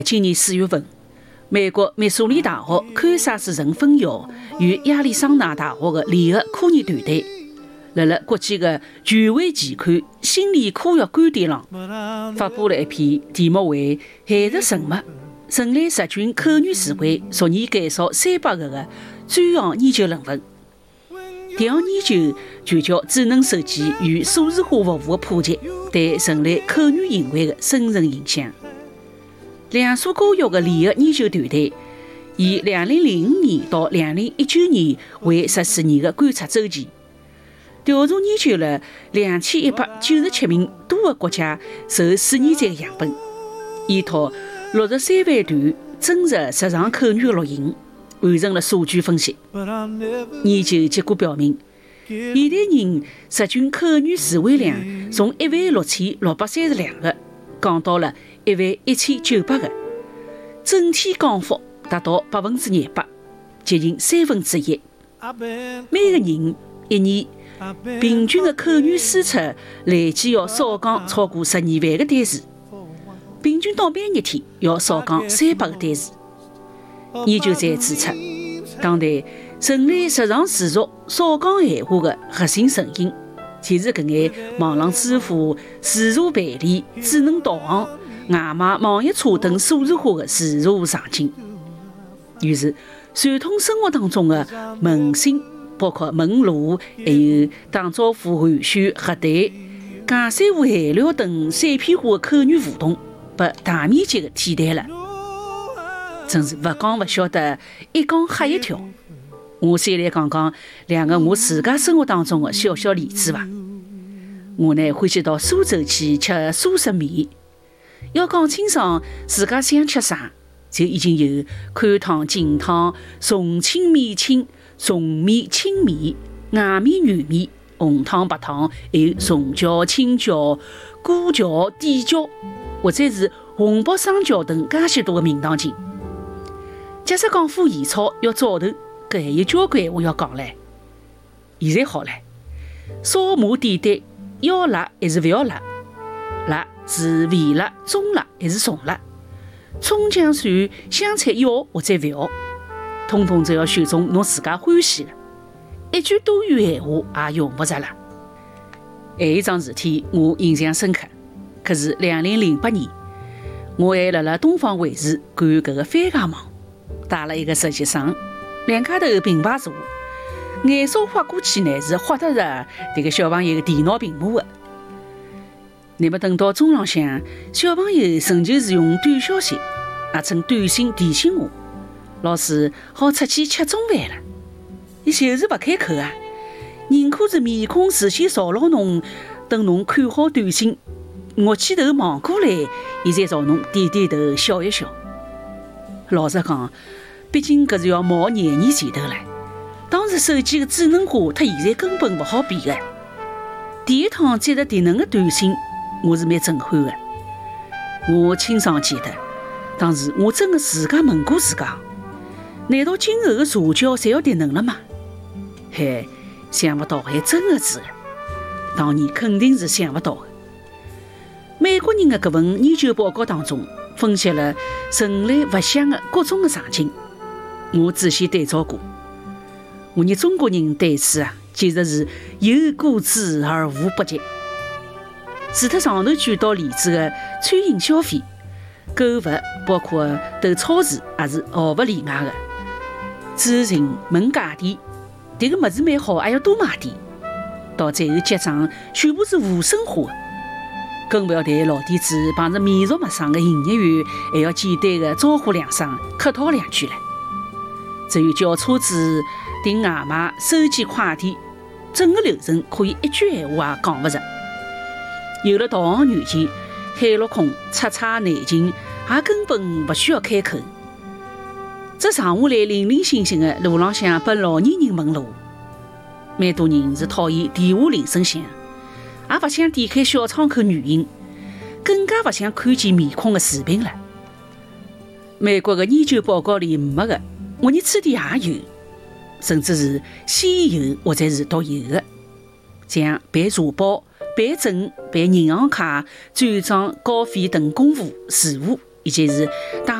今年4月份，美国密苏里大学堪萨斯省分校与亚利桑那大学的联合科研团队，辣国际的权威期刊《心理科学观点》上发布了一篇题目为“海石沉没，人类杀菌可燃水位逐年减少300个”的专项研究论文。这项研究聚焦智能手机与数字化服务的普及对人类可燃行为的深层影响。2所高校的联合研究团队以2005年到2019年为14年的观察周期，调查研究了2197名多个国家受试验者的样本，依托63万段真实日常可燃的录音，完成了数据分析。研究结果表明，现代人杀菌可燃水位量从16632个降到了11900个，整体降幅达到200%，接近1/3。每个人一年平均的可燃输出累计要少降超过12万个单词，平均倒班一天要少降300个单词。研究者指出，当代人类日常持续少讲闲话的核心成因，就是搿眼网络支付、自助办理、智能导航、外卖、网约车等数字化的自助场景。于是，传统生活当中的问询，包括问路，还有打招呼、寒暄、核对、讲三胡闲聊等碎片化的口语互动，被大面积的替代了。真是勿讲勿晓得，一讲吓一跳。我先来讲讲2个我自家生活当中的小小例子吧。我呢欢喜到苏州去吃苏式面，要讲清爽自家想吃啥，就已经有宽汤、紧汤、重清、米清、重面、轻面、硬面、软面、红汤、白汤，还有重椒、青椒、菇椒、底椒，或者是红卜双椒等介许多的名堂景。假使讲副盐炒要早头，搿还有交关闲话要讲唻。现在好唻，烧麻点点，要辣还是勿要辣？辣是微辣、中辣还是重辣？葱姜蒜香菜要或者勿要？统统只要选中侬自家欢喜的，一句多余闲话也用勿着了。还有一桩事体我印象深刻，可是2008年，我还辣东方卫视看搿个番茄网，带了一个实习生，2家头并排坐，眼梢划过去呢是划得着这个小朋友的电脑屏幕的。那么等到中浪向，小朋友仍旧是用短消息，也称短信提醒我，老师好出去吃中饭了。伊就是勿开口啊，宁可是面孔事先朝牢侬，等侬看好短信，我起头望过来，伊才朝侬点点头笑一笑。老实讲，毕竟搿是要冒廿年前头了。当时手机的智能化，它现在根本勿好比的。第一趟接到电能的短信，我是蛮震撼的。我清爽记得，当时我真的自家问过自家，难道今后的社交侪要电能了吗？嘿，想不到还真的是的。当年肯定是想不到的。美国人的搿份研究报告当中，分析了人类勿想的各种的场景，我仔细对照过。我们中国人对此简直是有过之而无不及。除脱上头举到例子的餐饮消费、购物，包括到超市，也是毫不例外的。住人问价钿，这个物事蛮好，还要多买点。到最后结账，全部是无声化的。更不要谈老底子碰着面熟陌生的营业员，还要简单的招呼两声、客套两句了。只有叫车子、订外卖、收件快递，整个流程可以一句闲话也讲不着。有了导航软件，海陆空出差南京也根本不需要开口。这上下来零零星星的路浪向拨老年人问路，蛮多人是讨厌电话铃声响，也不想点开小窗口语音，更加不想看见面孔的视频了。美国的研究报告里没的，我们此地也有，甚至是先有或者是独有的，像办社保、办证、办银行卡、转账、交费等公务、事务， 以及是大